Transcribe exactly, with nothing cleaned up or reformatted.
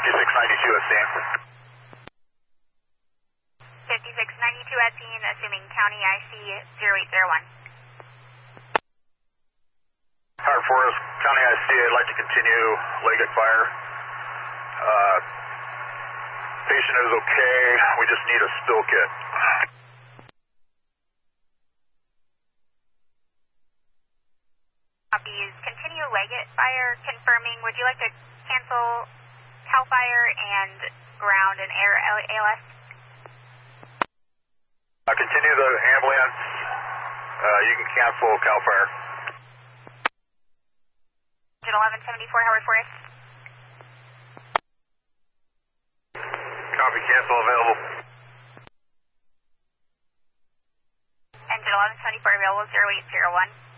fifty-six ninety-two at scene. fifty-six ninety-two at scene, assuming County I C zero eight zero one. Hard Forest, County I C, I'd like to continue Leggett fire. Uh, patient is okay, we just need a spill kit. Copies, continue Leggett fire, confirming, would you like to cancel CAL FIRE and ground and air A L S? Uh, continue the ambulance, uh, you can cancel CAL FIRE. eleven seventy-four, Howard Forest. Copy, cancel available. Engine eleven seventy-four available, zero eight zero one.